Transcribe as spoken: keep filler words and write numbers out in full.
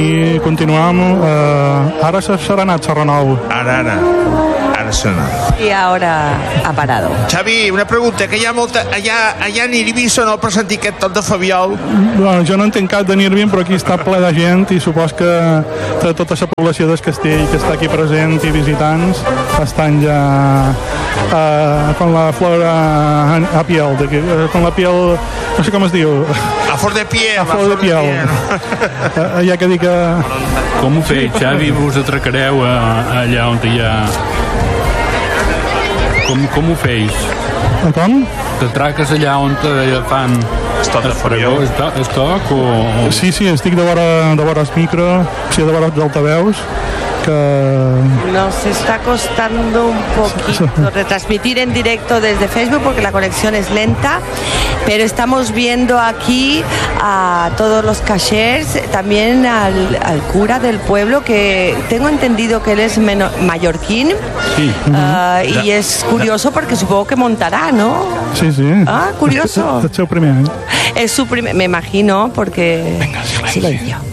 aquí continuem. Uh, ara serà anat Serranou. Ara, ara. Ara serà. Y ahora ha parado. Xavi, una pregunta, que hi ha molta... Allà, allà en Irbi soneu per sentir aquest tot de Fabiol? Bueno, jo no entenc cap de Nirvin, però aquí està ple de gent i supos que de tota la població del Castell que està aquí present i visitants estan ja uh, con la flor a, a piel, de, uh, con la piel, no sé com es diu. A flor de piel. A flor de piel. Uh, ja que dic que... Com ho feu, Xavi? Vos atracareu a, a allà on hi ha... Com, com ho feis? Com? T'atraques allà on fan... Estoc de Fabiol. Estoc o... Sí, sí, estic de vora, de vora el micro, o sigui, de vora els altaveus, que... Nos está costando un poquito retransmitir en directo desde Facebook porque la conexión es lenta, pero estamos viendo aquí a todos los cachers, también al, al cura del pueblo, que tengo entendido que él es meno, mallorquín. Sí. Uh, y es curioso porque supongo que montará, ¿no? Sí, sí. Ah, curioso. És el seu primer any. Es su primer, me imagino, porque... Venga, silencio. Silencio.